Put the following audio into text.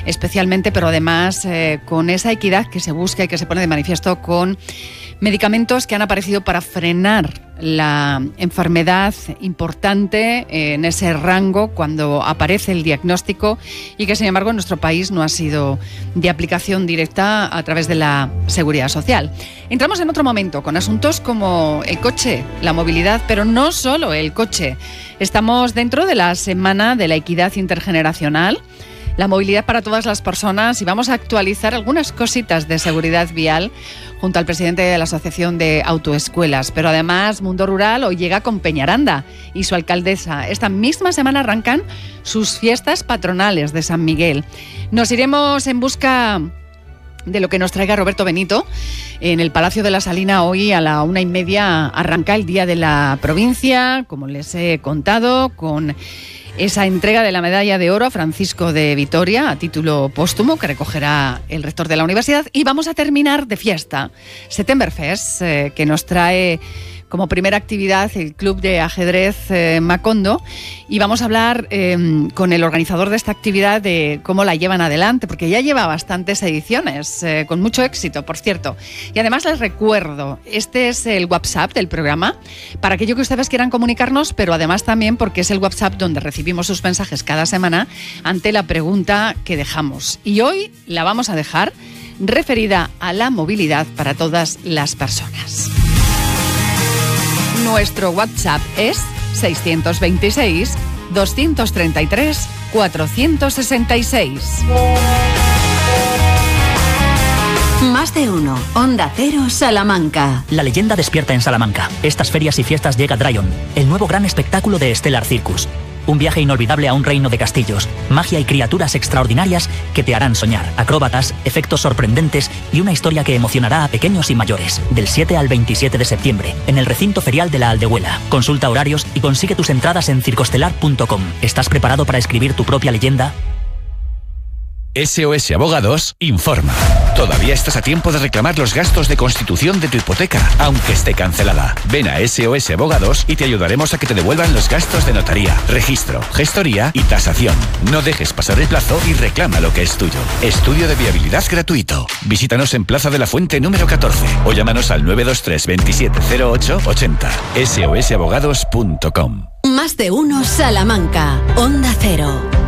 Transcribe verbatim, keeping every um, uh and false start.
especialmente, pero además eh, con esa equidad que se busca y que se pone de manifiesto con medicamentos que han aparecido para frenar la enfermedad importante en ese rango cuando aparece el diagnóstico y que, sin embargo, en nuestro país no ha sido de aplicación directa a través de la Seguridad Social. Entramos en otro momento con asuntos como el coche, la movilidad, pero no solo el coche. Estamos dentro de la Semana de la Equidad Intergeneracional, la movilidad para todas las personas, y vamos a actualizar algunas cositas de seguridad vial junto al presidente de la Asociación de Autoescuelas. Pero además, Mundo Rural hoy llega con Peñaranda y su alcaldesa. Esta misma semana arrancan sus fiestas patronales de San Miguel. Nos iremos en busca de lo que nos traiga Roberto Benito. En el Palacio de la Salina hoy a la una y media arranca el Día de la Provincia, como les he contado, con esa entrega de la medalla de oro a Francisco de Vitoria a título póstumo que recogerá el rector de la universidad. Y vamos a terminar de fiesta Septemberfest, eh, que nos trae como primera actividad el Club de Ajedrez eh, Macondo, y vamos a hablar eh, con el organizador de esta actividad de cómo la llevan adelante, porque ya lleva bastantes ediciones, eh, con mucho éxito, por cierto. Y además les recuerdo, este es el WhatsApp del programa, para aquello que ustedes quieran comunicarnos, pero además también porque es el WhatsApp donde recibimos sus mensajes cada semana ante la pregunta que dejamos. Y hoy la vamos a dejar referida a la movilidad para todas las personas. Nuestro WhatsApp es seiscientos veintiséis, doscientos treinta y tres, cuatrocientos sesenta y seis. Más de uno. Onda Cero, Salamanca. La leyenda despierta en Salamanca. Estas ferias y fiestas llega Dryon, el nuevo gran espectáculo de Stellar Circus. Un viaje inolvidable a un reino de castillos, magia y criaturas extraordinarias que te harán soñar, acróbatas, efectos sorprendentes y una historia que emocionará a pequeños y mayores. Del siete al veintisiete de septiembre, en el recinto ferial de la Aldehuela. Consulta horarios y consigue tus entradas en circostelar punto com. ¿Estás preparado para escribir tu propia leyenda? S O S Abogados informa. Todavía estás a tiempo de reclamar los gastos de constitución de tu hipoteca, aunque esté cancelada. Ven a S O S Abogados y te ayudaremos a que te devuelvan los gastos de notaría, registro, gestoría y tasación. No dejes pasar el plazo y reclama lo que es tuyo. Estudio de viabilidad gratuito. Visítanos en Plaza de la Fuente número catorce o llámanos al nueve dos tres, veintisiete cero ocho, ochenta. S O S abogados punto com. Más de uno, Salamanca. Onda Cero.